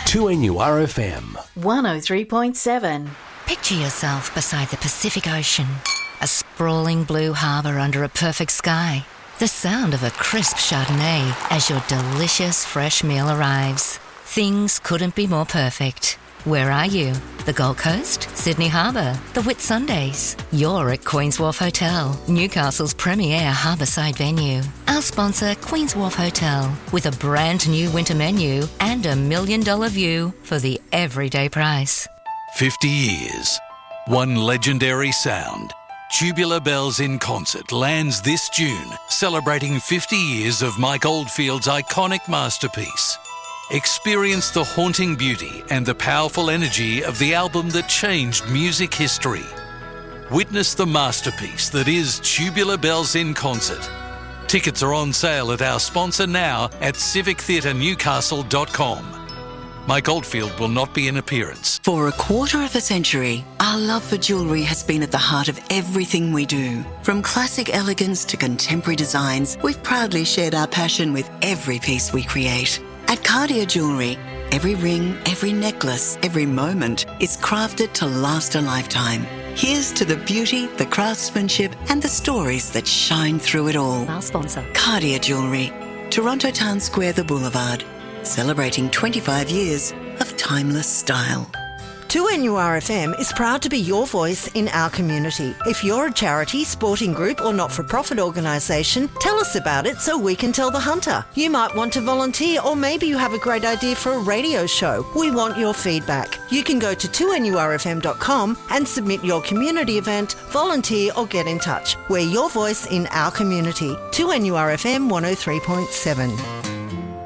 2NURFM 103.7. Picture yourself beside the Pacific Ocean, a sprawling blue harbour under a perfect sky, the sound of a crisp Chardonnay as your delicious fresh meal arrives. Things couldn't be more perfect. Where are you? The Gold Coast? Sydney Harbour? The Whitsundays? You're at Queen's Wharf Hotel, Newcastle's premier harbourside venue. Our sponsor, Queen's Wharf Hotel, with a brand new winter menu and $1 million view for the everyday price. 50 years, one legendary sound. Tubular Bells in Concert lands this June, celebrating 50 years of Mike Oldfield's iconic masterpiece. Experience the haunting beauty and the powerful energy of the album that changed music history. Witness the masterpiece that is Tubular Bells in Concert. Tickets are on sale at our sponsor now at civictheatrenewcastle.com. Mike Oldfield will not be in appearance. For a quarter of a century, our love for jewellery has been at the heart of everything we do. From classic elegance to contemporary designs, we've proudly shared our passion with every piece we create. At Cartier Jewellery, every ring, every necklace, every moment is crafted to last a lifetime. Here's to the beauty, the craftsmanship and the stories that shine through it all. Our sponsor. Cartier Jewellery, Toronto Town Square, The Boulevard, celebrating 25 years of timeless style. 2NURFM is proud to be your voice in our community. If you're a charity, sporting group or not-for-profit organisation, tell us about it so we can tell the hunter. You might want to volunteer, or maybe you have a great idea for a radio show. We want your feedback. You can go to 2NURFM.com and submit your community event, volunteer or get in touch. We're your voice in our community. 2NURFM 103.7.